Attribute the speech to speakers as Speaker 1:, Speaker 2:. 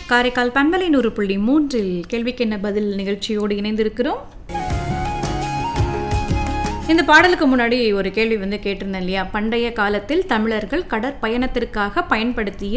Speaker 1: காரைக்கால் பண்பலை 100.3 கேள்விக்கென்ன பதில் நிகழ்ச்சியோடு இணைந்திருக்கிறோம். இந்த பாடலுக்கு முன்னாடி ஒரு கேள்வி கேட்டிருந்தேன் இல்லையா, பண்டைய காலத்தில் தமிழர்கள் கடற்பயணத்திற்காக பயன்படுத்திய